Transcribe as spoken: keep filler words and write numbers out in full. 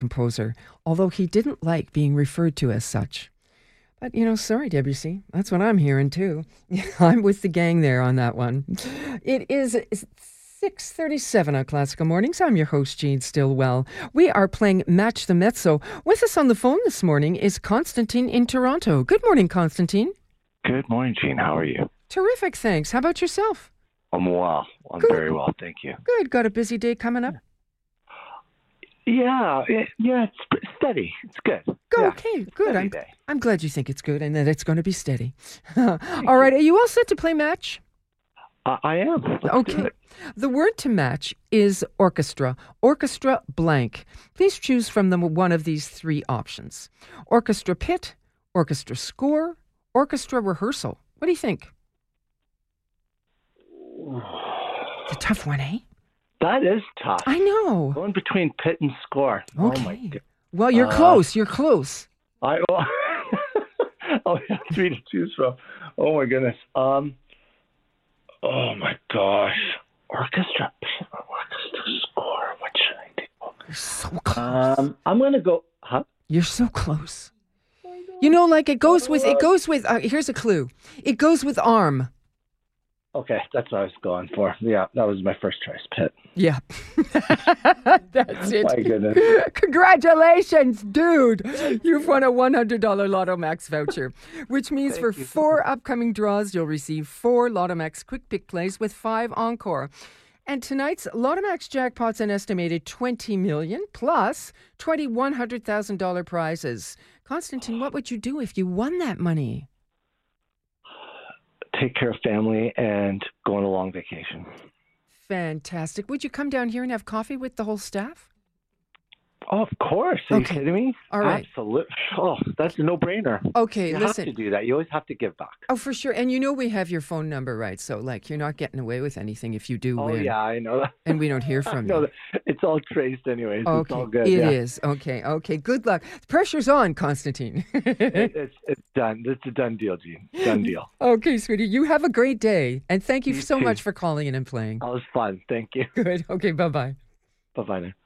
composer, although he didn't like being referred to as such. But, you know, sorry, Debussy. That's what I'm hearing, too. I'm with the gang there on that one. It is six thirty-seven on Classical Mornings. I'm your host, Jean Stillwell. We are playing Match the Mezzo. With us on the phone this morning is Constantine in Toronto. Good morning, Constantine. Good morning, Jean. How are you? Terrific, thanks. How about yourself? I'm well. I'm Good. very well, thank you. Good. Got a busy day coming up? Yeah, it, yeah, it's steady. It's good. Go, yeah, okay, good. I'm, day. I'm glad you think it's good and that it's going to be steady. All right, are you all set to play match? Uh, I am. Let's okay. do it. The word to match is orchestra. Orchestra blank. Please choose from them one of these three options. Orchestra pit, orchestra score, orchestra rehearsal. What do you think? It's a tough one, eh? That is tough. I know. Going between pit and score. Okay. Oh, my God. Well, you're Uh, close. You're close. I, oh, oh, yeah, three to choose from. Oh, my goodness. Um. Oh, my gosh. Orchestra pit, orchestra score. What should I do? You're so close. Um, I'm going to go, huh? You're so close. You know, like it goes with, it goes with, uh, here's a clue. It goes with arm. Okay, that's what I was going for. Yeah, that was my first choice, pit. Yeah. That's it. My goodness. Congratulations, dude. You've won a one hundred dollars Lotto Max voucher, which means Thank for you. four upcoming draws, you'll receive four Lotto Max quick pick plays with five encore. And tonight's Lotto Max jackpot's an estimated twenty million dollars plus twenty one hundred thousand dollars prizes. Constantine, what would you do if you won that money? Take care of family and go on a long vacation. Fantastic. Would you come down here and have coffee with the whole staff? Oh, of course. Are Okay. you kidding me? All right. Absolutely. Oh, that's a no-brainer. Okay, You listen. have to do that. You always have to give back. Oh, for sure. And you know we have your phone number, right? So, like, you're not getting away with anything if you do Oh, win. yeah, I know that. And we don't hear I from know you. that. It's all traced anyways. Okay, It's all good. it yeah. is. Okay, okay. Good luck. Pressure's on, Constantine. It, it's, it's done. It's a done deal, Gene. Done deal. Okay, sweetie. You have a great day. And thank you, You so too. much for calling in and playing. That was fun. Thank you. Good. Okay, bye-bye. Bye-bye now.